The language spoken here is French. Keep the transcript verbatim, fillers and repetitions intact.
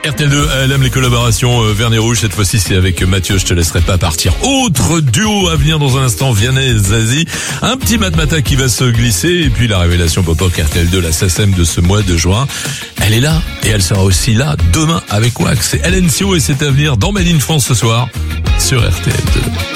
R T L deux, elle aime les collaborations. euh, Vernet Rouge, cette fois-ci c'est avec Mathieu, je te laisserai pas partir. Autre duo à venir dans un instant, Vianney et Zazie. Un petit matmata qui va se glisser, et puis la révélation pop-up R T L deux, la S A C E M de ce mois de juin. Elle est là, et elle sera aussi là demain avec Wax. C'est L N C O et c'est à venir dans Made in France ce soir sur R T L deux.